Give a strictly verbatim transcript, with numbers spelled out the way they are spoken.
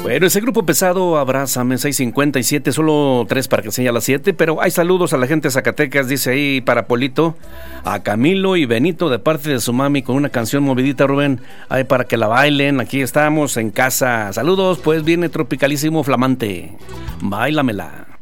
Bueno, ese grupo pesado, abrázame, seis cincuenta y siete, solo tres para que sea las siete, pero hay saludos a la gente de Zacatecas, dice ahí para Polito, a Camilo y Benito de parte de su mami con una canción movidita, Rubén, ahí para que la bailen, aquí estamos en casa. Saludos, pues viene Tropicalísimo Flamante, báilamela.